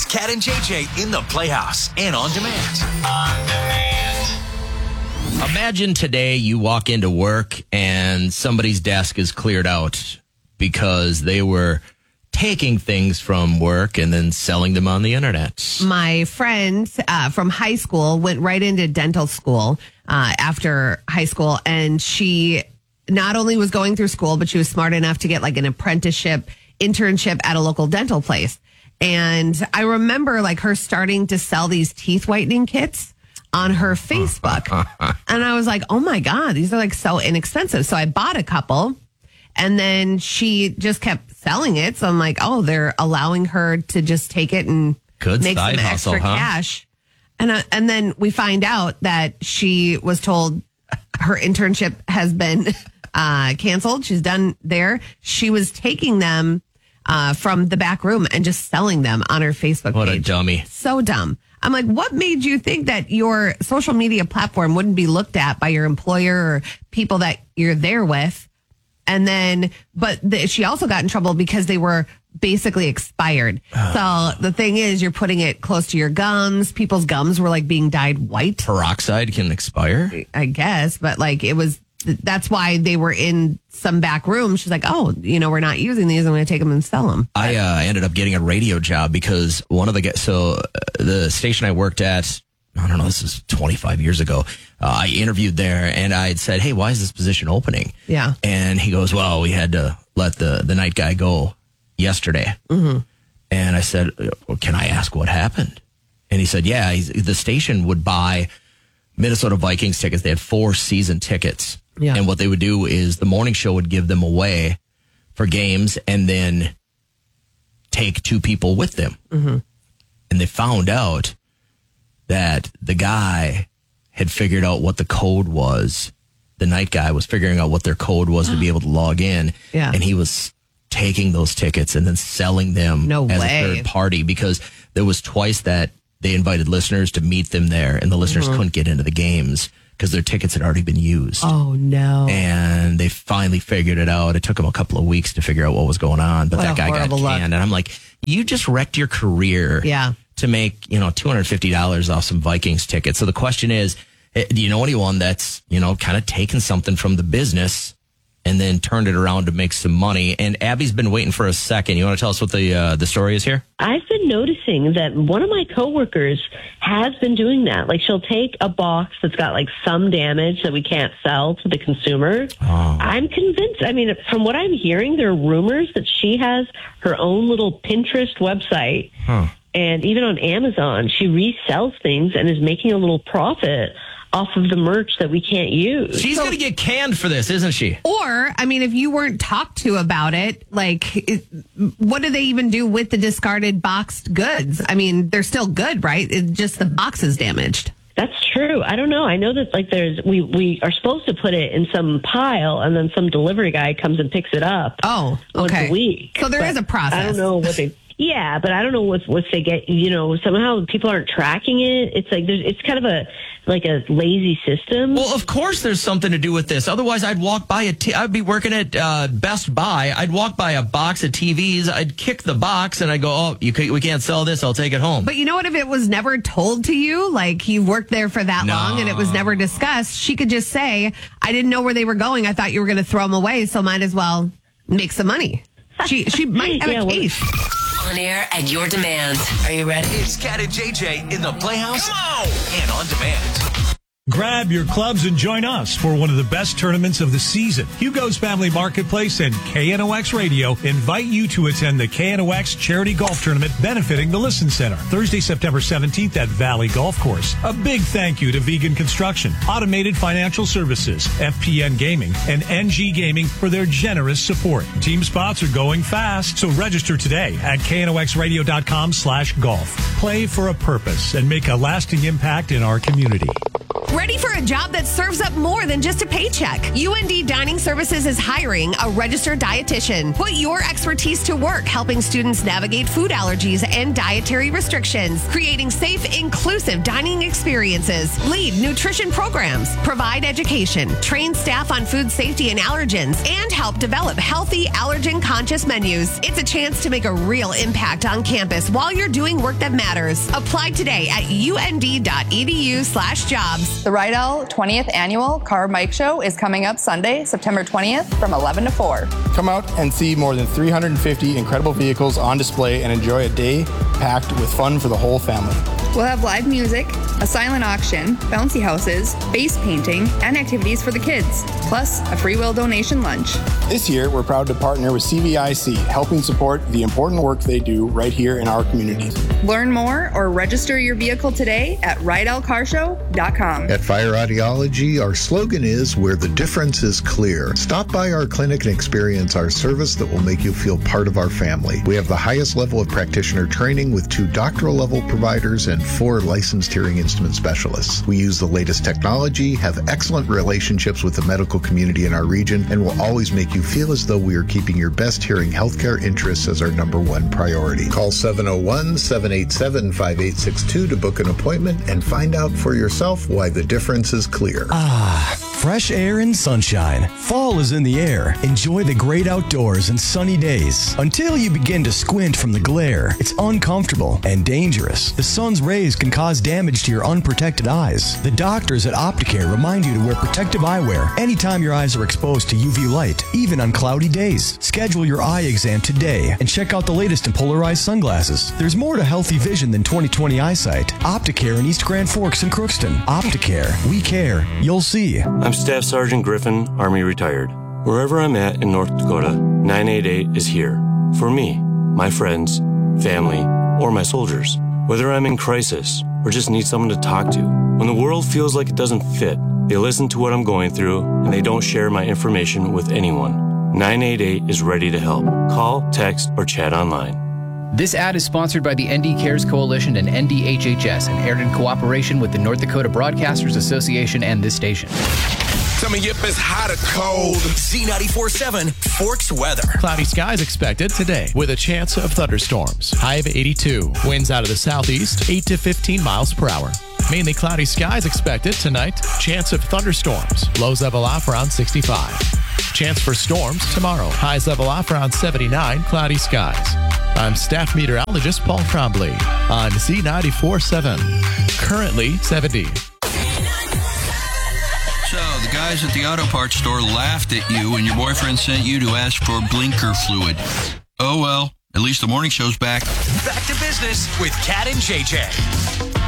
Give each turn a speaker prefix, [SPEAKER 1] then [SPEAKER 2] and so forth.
[SPEAKER 1] It's Cat and JJ in the Playhouse and on demand.
[SPEAKER 2] Imagine today you walk into work and somebody's desk is cleared out because they were taking things from work and then selling them on the internet.
[SPEAKER 3] My friend from high school went right into dental school after high school, and she not only was going through school, but she was smart enough to get like an apprenticeship internship at a local dental place. And I remember like her starting to sell these teeth whitening kits on her Facebook. And I was like, oh my God, these are like so inexpensive. So I bought a couple, and then she just kept selling it. So I'm like, oh, they're allowing her to just take it and make some extra cash. And then we find out that she was told her internship has been canceled. She's done there. She was taking them from the back room and just selling them on her Facebook page.
[SPEAKER 2] What a dummy.
[SPEAKER 3] So dumb. I'm like, what made you think that your social media platform wouldn't be looked at by your employer or people that you're there with? And then, she also got in trouble because they were basically expired. So the thing is, you're putting it close to your gums. People's gums were like being dyed white.
[SPEAKER 2] Peroxide can expire?
[SPEAKER 3] I guess, but like that's why they were in some back room. She's like, oh, we're not using these. I'm going to take them and sell them.
[SPEAKER 2] I ended up getting a radio job because one of the guys, the station I worked at, I don't know, this is 25 years ago. I interviewed there and I had said, hey, why is this position opening?
[SPEAKER 3] Yeah.
[SPEAKER 2] And he goes, well, we had to let the night guy go yesterday. Mm-hmm. And I said, well, can I ask what happened? And he said, yeah, the station would buy Minnesota Vikings tickets. They had 4 season tickets. Yeah. And what they would do is the morning show would give them away for games and then take 2 people with them. Mm-hmm. And they found out that the guy had figured out what the code was. The night guy was figuring out what their code was to be able to log in.
[SPEAKER 3] Yeah.
[SPEAKER 2] And he was taking those tickets and then selling them as a third party, because there was twice that they invited listeners to meet them there, and the listeners couldn't get into the games because their tickets had already been used.
[SPEAKER 3] Oh, no.
[SPEAKER 2] And they finally figured it out. It took them a couple of weeks to figure out what was going on, but that guy got canned. And I'm like, you just wrecked your career.
[SPEAKER 3] Yeah.
[SPEAKER 2] To make, $250 off some Vikings tickets. So the question is, do you know anyone that's, kind of taken something from the business and then turned it around to make some money? And Abby's been waiting for a second. You want to tell us what the story is here?
[SPEAKER 4] I've been noticing that one of my coworkers has been doing that. Like, she'll take a box that's got like some damage that we can't sell to the consumer. Oh. I'm convinced. I mean, from what I'm hearing, there are rumors that she has her own little Pinterest website. Huh. And even on Amazon, she resells things and is making a little profit off of the merch that we can't use.
[SPEAKER 2] She's going to get canned for this, isn't she?
[SPEAKER 3] Or, I mean, if you weren't talked to about it, what do they even do with the discarded boxed goods? I mean, they're still good, right? It's just the box is damaged.
[SPEAKER 4] That's true. I don't know. I know that we are supposed to put it in some pile, and then some delivery guy comes and picks it up.
[SPEAKER 3] Oh, okay.
[SPEAKER 4] Once a week.
[SPEAKER 3] So there is a process.
[SPEAKER 4] I don't know what they. Yeah, but I don't know what they get. Somehow people aren't tracking it. It's like it's kind of a lazy system.
[SPEAKER 2] Well, of course there's something to do with this. Otherwise, I'd walk by I'd be working at Best Buy. I'd walk by a box of TVs. I'd kick the box and I'd go, oh, we can't sell this. I'll take it home.
[SPEAKER 3] But you know what? If it was never told to you, like you worked there for that long and it was never discussed, she could just say, I didn't know where they were going. I thought you were going to throw them away, so might as well make some money. She might have a case.
[SPEAKER 5] On air at your demand. Are you ready?
[SPEAKER 1] It's Cat and JJ in the Playhouse and on demand.
[SPEAKER 6] Grab your clubs and join us for one of the best tournaments of the season. Hugo's Family Marketplace and KNOX Radio invite you to attend the KNOX Charity Golf Tournament benefiting the Listen Center, Thursday, September 17th at Valley Golf Course. A big thank you to Vegan Construction, Automated Financial Services, FPN Gaming, and NG Gaming for their generous support. Team spots are going fast, so register today at knoxradio.com/golf. Play for a purpose and make a lasting impact in our community.
[SPEAKER 3] Ready for a job that serves up more than just a paycheck? UND Dining Services is hiring a registered dietitian. Put your expertise to work helping students navigate food allergies and dietary restrictions, creating safe, inclusive dining experiences, lead nutrition programs, provide education, train staff on food safety and allergens, and help develop healthy, allergen-conscious menus. It's a chance to make a real impact on campus while you're doing work that matters. Apply today at und.edu/jobs.
[SPEAKER 7] The Rydell 20th Annual Car Bike Show is coming up Sunday, September 20th from 11 to 4.
[SPEAKER 8] Come out and see more than 350 incredible vehicles on display and enjoy a day packed with fun for the whole family.
[SPEAKER 7] We'll have live music, a silent auction, bouncy houses, face painting, and activities for the kids, plus a free will donation lunch.
[SPEAKER 8] This year, we're proud to partner with CVIC, helping support the important work they do right here in our communities.
[SPEAKER 7] Learn more or register your vehicle today at RydellCarshow.com.
[SPEAKER 9] At Fire Audiology, our slogan is where the difference is clear. Stop by our clinic and experience our service that will make you feel part of our family. We have the highest level of practitioner training with 2 doctoral level providers and 4 licensed hearing instrument specialists. We use the latest technology, have excellent relationships with the medical community in our region, and will always make you feel as though we are keeping your best hearing healthcare interests as our #1 priority. Call 701-787-5862 to book an appointment and find out for yourself why the difference is clear.
[SPEAKER 10] Fresh air and sunshine. Fall is in the air. Enjoy the great outdoors and sunny days. Until you begin to squint from the glare, it's uncomfortable and dangerous. The sun's rays can cause damage to your unprotected eyes. The doctors at Opticare remind you to wear protective eyewear anytime your eyes are exposed to UV light, even on cloudy days. Schedule your eye exam today and check out the latest in polarized sunglasses. There's more to healthy vision than 20/20 eyesight. Opticare in East Grand Forks and Crookston. Opticare. We care. You'll see.
[SPEAKER 11] I'm Staff Sergeant Griffin, Army retired. Wherever I'm at in North Dakota, 988 is here. For me, my friends, family, or my soldiers. Whether I'm in crisis or just need someone to talk to. When the world feels like it doesn't fit, they listen to what I'm going through and they don't share my information with anyone. 988 is ready to help. Call, text, or chat online.
[SPEAKER 12] This ad is sponsored by the ND Cares Coalition and NDHHS and aired in cooperation with the North Dakota Broadcasters Association and this station.
[SPEAKER 1] Coming up is hot or cold. Z94.7 Forks weather.
[SPEAKER 13] Cloudy skies expected today with a chance of thunderstorms. High of 82. Winds out of the southeast, 8 to 15 miles per hour. Mainly cloudy skies expected tonight. Chance of thunderstorms. Lows level off around 65. Chance for storms tomorrow. Highs level off around 79. Cloudy skies. I'm staff meteorologist Paul Trombley on Z94.7. Currently 70.
[SPEAKER 14] So, the guys at the auto parts store laughed at you when your boyfriend sent you to ask for blinker fluid. Oh well, at least the morning show's back.
[SPEAKER 1] Back to business with Kat and JJ.